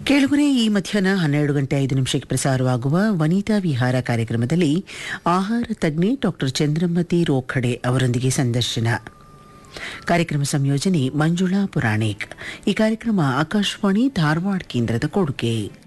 ಕೇಳುಗರೆ, ಈ ಮಧ್ಯಾಹ್ನ 12:05 ಪ್ರಸಾರವಾಗುವ ವನಿತಾ ವಿಹಾರ ಕಾರ್ಯಕ್ರಮದಲ್ಲಿ ಆಹಾರ ತಜ್ಞೆ ಡಾಕ್ಟರ್ ಚಂದ್ರಮತಿ ರೋಖಡೆ ಅವರೊಂದಿಗೆ ಸಂದರ್ಶನ. ಕಾರ್ಯಕ್ರಮ ಸಂಯೋಜನೆ ಮಂಜುಳಾ ಪುರಾಣಿಕ್. ಈ ಕಾರ್ಯಕ್ರಮ ಆಕಾಶವಾಣಿ ಧಾರವಾಡ ಕೇಂದ್ರದ ಕೊಡುಗೆ.